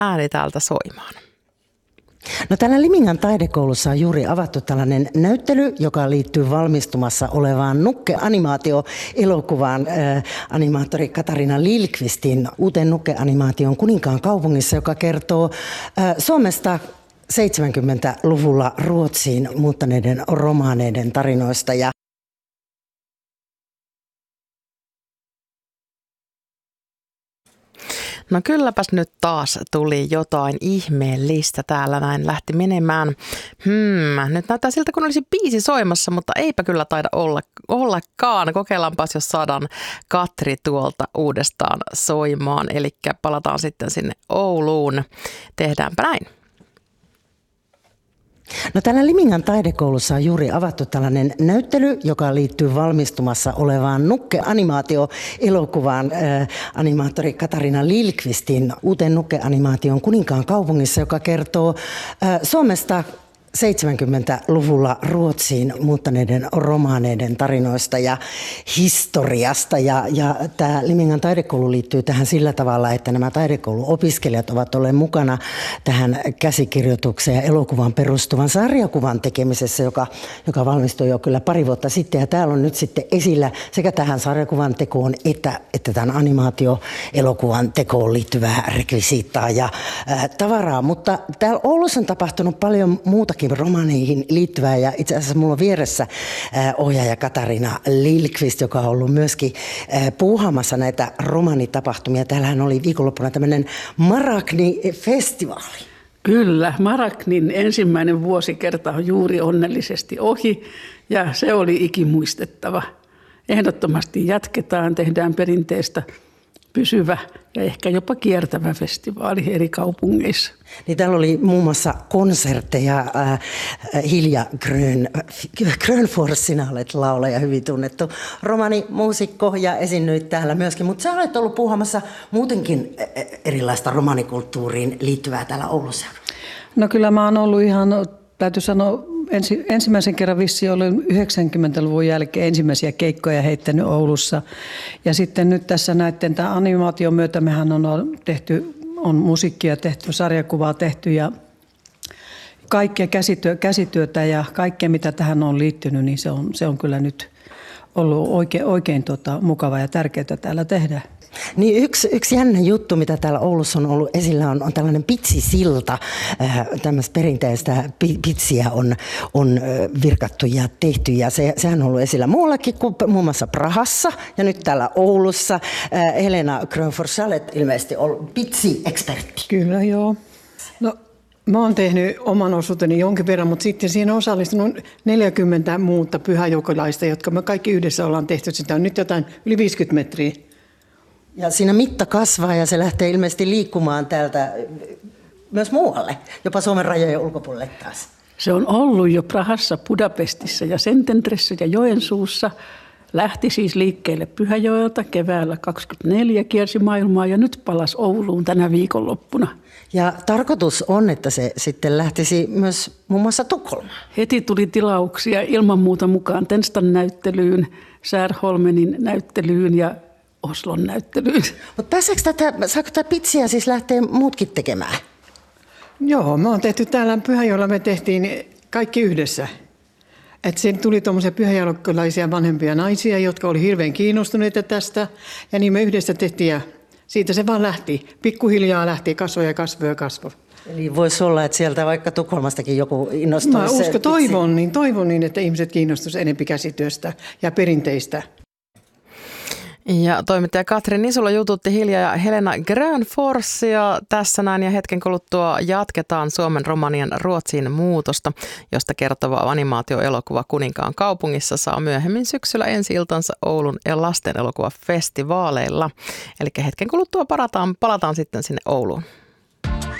ääni täältä soimaan. No täällä Limingan taidekoulussa on juuri avattu tällainen näyttely, joka liittyy valmistumassa olevaan Nukke-animaatio-elokuvaan animaattori Katarina Lilkvistin uuteen Nukke-animaation Kuninkaan kaupungissa, joka kertoo Suomesta 70-luvulla Ruotsiin muuttaneiden romaaneiden tarinoista. No kylläpäs nyt taas tuli jotain ihmeellistä täällä, näin lähti menemään. Nyt näyttää siltä, kun olisi biisi soimassa, mutta eipä kyllä taida ollakaan. Kokeillaanpas, jos saadaan Katri tuolta uudestaan soimaan, eli palataan sitten sinne Ouluun. Tehdäänpä näin. No täällä Limingan taidekoulussa on juuri avattu tällainen näyttely, joka liittyy valmistumassa olevaan Nukke-animaatio-elokuvaan animaattori Katarina Lilkvistin uuteen Nukke-animaation Kuninkaan kaupungissa, joka kertoo Suomesta 70-luvulla Ruotsiin muuttaneiden romaaneiden tarinoista ja historiasta. Ja tämä Limingan taidekoulu liittyy tähän sillä tavalla, että nämä taidekouluopiskelijat ovat olleet mukana tähän käsikirjoitukseen ja elokuvan perustuvan sarjakuvan tekemisessä, joka valmistui jo kyllä pari vuotta sitten. Ja täällä on nyt sitten esillä sekä tähän sarjakuvan tekoon että tämän animaatioelokuvan tekoon liittyvää rekvisiittaa ja tavaraa. Mutta täällä Oulussa on tapahtunut paljon muutakin romaaneihin liittyvää, ja itse asiassa mulla on vieressä ohjaaja Katarina Lilkvist, joka on ollut myöskin puuhaamassa näitä romaanitapahtumia. Täällähän oli viikonloppuna tämmöinen Marakni-festivaali. Kyllä, Maraknin ensimmäinen vuosikerta on juuri onnellisesti ohi, ja se oli ikimuistettava. Ehdottomasti jatketaan, tehdään perinteistä pysyvä ja ehkä jopa kiertävä festivaali eri kaupungeissa. Niin täällä oli muun muassa konsertteja, Hilja Grönfors, sinä olet laulaja, hyvin tunnettu romanimuusikko ja esiinnyit täällä myöskin, mutta sä olet ollut puuhaamassa muutenkin erilaista romanikulttuuriin liittyvää täällä Oulussa. No kyllä mä oon ollut ihan, täytyy sanoa, ensimmäisen kerran vissiin olen 90-luvun jälkeen ensimmäisiä keikkoja heittänyt Oulussa. Ja sitten nyt tässä näiden tämän animaation myötä mehän on tehty, on musiikkia tehty, sarjakuvaa tehty ja kaikkea käsityötä ja kaikkea mitä tähän on liittynyt, niin se on kyllä nyt ollut oikein mukava ja tärkeää täällä tehdä. Niin yksi jännä juttu, mitä täällä Oulussa on ollut esillä, on tällainen pitsisilta. Tämmöistä perinteistä pitsiä on virkattu ja tehty, ja sehän on ollut esillä muuallakin kuin muun muassa Prahassa ja nyt täällä Oulussa. Helena Grönfors, sä olet ilmeisesti ollut pitsi-ekspertti. Kyllä, joo. No, mä oon tehnyt oman osuuteni jonkin verran, mutta sitten siinä on osallistunut 40 muuta pyhäjoukolaista, jotka me kaikki yhdessä ollaan tehty. Sitä on nyt jotain yli 50 metriä. Ja siinä mitta kasvaa ja se lähtee ilmeisesti liikkumaan täältä myös muualle, jopa Suomen rajojen ulkopuolelle taas. Se on ollut jo Prahassa, Budapestissa ja Szentendressä ja Joensuussa. Lähti siis liikkeelle Pyhäjoelta keväällä 2024, kiersi maailmaa ja nyt palasi Ouluun tänä viikonloppuna. Ja tarkoitus on, että se sitten lähtisi myös muun muassa Tukholmaan. Heti tuli tilauksia ilman muuta mukaan Tenstan näyttelyyn, Särholmenin näyttelyyn ja Oslon näyttelyyn. Mutta saako tätä pitsiä siis lähteä muutkin tekemään? Joo, me on tehty täällä Pyhäjoella, me tehtiin kaikki yhdessä. Että siinä tuli tuommoisia pyhäjoukolaisia vanhempia naisia, jotka oli hirveän kiinnostuneita tästä. Ja niin me yhdessä tehtiin ja siitä se vaan lähti. Pikkuhiljaa lähti, kasvoi ja kasvoi. Eli voisi olla, että sieltä vaikka Tukholmastakin joku innostuisi. Mä toivon niin, että ihmiset kiinnostuisivat enemmän käsityöstä ja perinteistä. Ja toimittaja Katri Nisula jututti Hilja ja Helena Grönforsia tässä näin, ja hetken kuluttua jatketaan Suomen romanien Ruotsiin muutosta, josta kertova animaatioelokuva Kuninkaan kaupungissa saa myöhemmin syksyllä ensi-iltansa Oulun lasten elokuvafestivaaleilla. Eli hetken kuluttua palataan sitten sinne Ouluun.